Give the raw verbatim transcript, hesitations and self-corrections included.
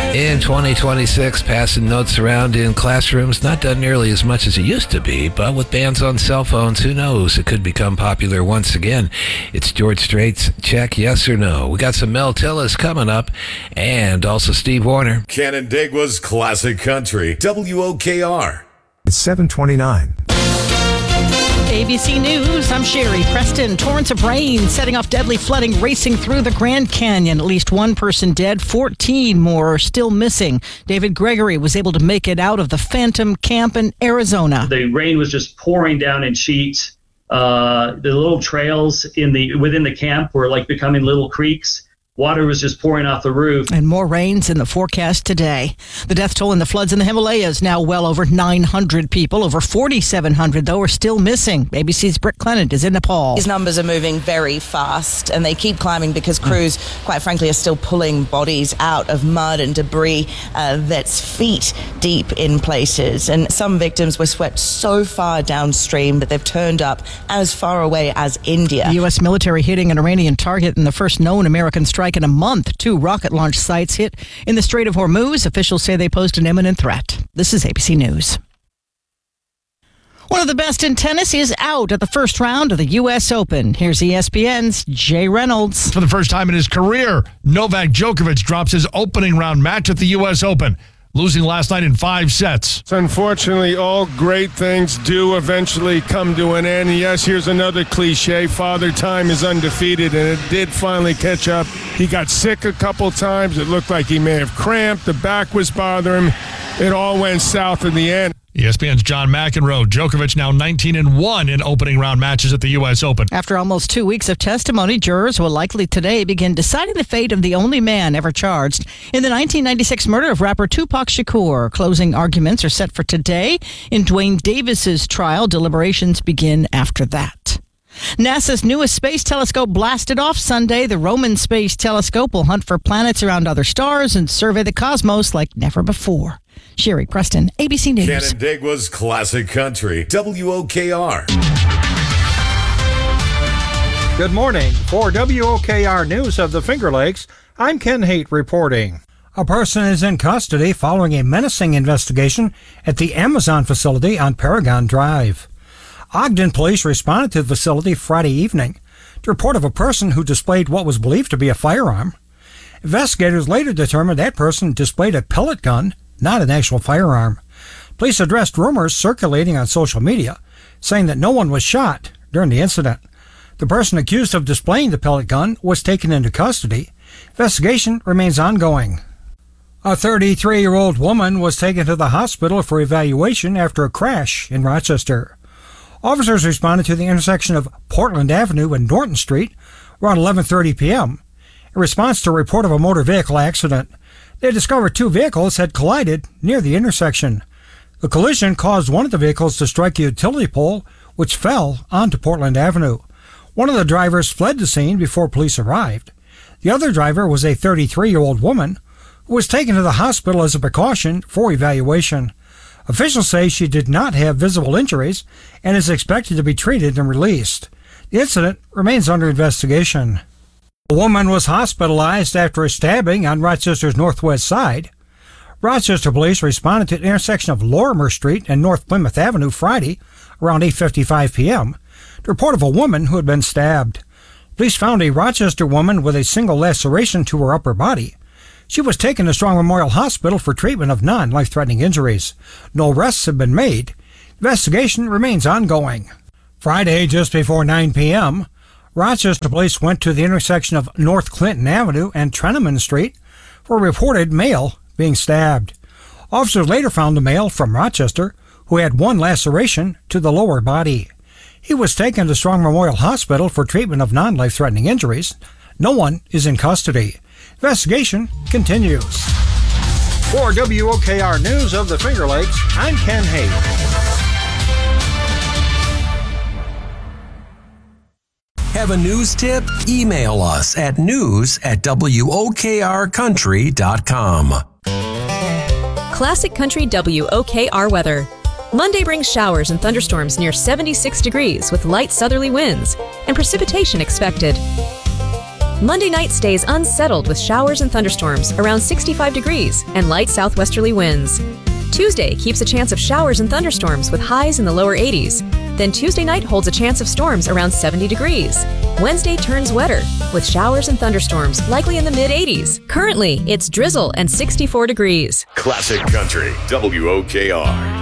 In twenty twenty-six, passing notes around in classrooms, not done nearly as much as it used to be, but with bans on cell phones, who knows? It could become popular once again. It's George Strait's Check Yes or No. We got some Mel Tillis coming up, and also Steve Warner. Canandaigua's Classic Country, W O K R. It's seven twenty-nine. A B C News, I'm Sherry Preston. Torrents of rain setting off deadly flooding racing through the Grand Canyon. At least one person dead, fourteen more are still missing. David Gregory was able to make it out of the Phantom Camp in Arizona. The rain was just pouring down in sheets. Uh, the little trails in the within the camp were like becoming little creeks. Water was just pouring off the roof. And more rains in the forecast today. The death toll in the floods in the Himalayas now well over nine hundred people. Over forty-seven hundred, though, are still missing. A B C's Britt Clement is in Nepal. These numbers are moving very fast, and they keep climbing because crews, quite frankly, are still pulling bodies out of mud and debris uh, that's feet deep in places. And some victims were swept so far downstream that they've turned up as far away as India. The U S military hitting an Iranian target in the first known American strike in a month. Two rocket launch sites hit in the Strait of Hormuz. Officials say they posed an imminent threat. This is A B C News. One of the best in tennis is out at the first round of the U S Open. Here's E S P N's Jay Reynolds. For the first time in his career, Novak Djokovic drops his opening round match at the U S Open, losing last night in five sets. So unfortunately, all great things do eventually come to an end. And yes, here's another cliche. Father Time is undefeated, and it did finally catch up. He got sick a couple times. It looked like he may have cramped. The back was bothering him. It all went south in the end. E S P N's John McEnroe. Djokovic now nineteen and one in opening round matches at the U S Open. After almost two weeks of testimony, jurors will likely today begin deciding the fate of the only man ever charged in the nineteen ninety-six murder of rapper Tupac Shakur. Closing arguments are set for today. In Dwayne Davis's trial, deliberations begin after that. NASA's newest space telescope blasted off Sunday. The Roman Space Telescope will hunt for planets around other stars and survey the cosmos like never before. Sherry Preston, A B C News. Canandaigua's Classic Country, W O K R. Good morning. For W O K R News of the Finger Lakes, I'm Ken Haight reporting. A person is in custody following a menacing investigation at the Amazon facility on Paragon Drive. Ogden police responded to the facility Friday evening to report of a person who displayed what was believed to be a firearm. Investigators later determined that person displayed a pellet gun, not an actual firearm. Police addressed rumors circulating on social media, saying that no one was shot during the incident. The person accused of displaying the pellet gun was taken into custody. Investigation remains ongoing. A thirty-three-year-old woman was taken to the hospital for evaluation after a crash in Rochester. Officers responded to the intersection of Portland Avenue and Norton Street around eleven thirty p.m. in response to a report of a motor vehicle accident. They discovered two vehicles had collided near the intersection. The collision caused one of the vehicles to strike a utility pole, which fell onto Portland Avenue. One of the drivers fled the scene before police arrived. The other driver was a thirty-three-year-old woman who was taken to the hospital as a precaution for evaluation. Officials say she did not have visible injuries and is expected to be treated and released. The incident remains under investigation. A woman was hospitalized after a stabbing on Rochester's northwest side. Rochester police responded to the intersection of Lorimer Street and North Plymouth Avenue Friday around eight fifty-five p.m. to report of a woman who had been stabbed. Police found a Rochester woman with a single laceration to her upper body. She was taken to Strong Memorial Hospital for treatment of non-life-threatening injuries. No arrests have been made. Investigation remains ongoing. Friday, just before nine p.m., Rochester police went to the intersection of North Clinton Avenue and Trenneman Street for a reported male being stabbed. Officers later found a male from Rochester who had one laceration to the lower body. He was taken to Strong Memorial Hospital for treatment of non-life-threatening injuries. No one is in custody. Investigation continues. For W O K R News of the Finger Lakes, I'm Ken Haight. Have a news tip? Email us at news at W O K R country dot com. Classic Country W O K R weather. Monday brings showers and thunderstorms near seventy-six degrees with light southerly winds and precipitation expected. Monday night stays unsettled with showers and thunderstorms around sixty-five degrees and light southwesterly winds. Tuesday keeps a chance of showers and thunderstorms with highs in the lower eighties. Then Tuesday night holds a chance of storms around seventy degrees. Wednesday turns wetter with showers and thunderstorms likely in the mid eighties. Currently, it's drizzle and sixty-four degrees. Classic Country, W O K R.